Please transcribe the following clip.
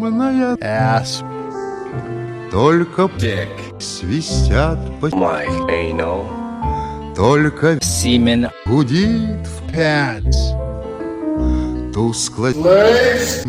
Ass. Только Dick. свистят по... My anal. Только Semen. гудит в Pants. тускло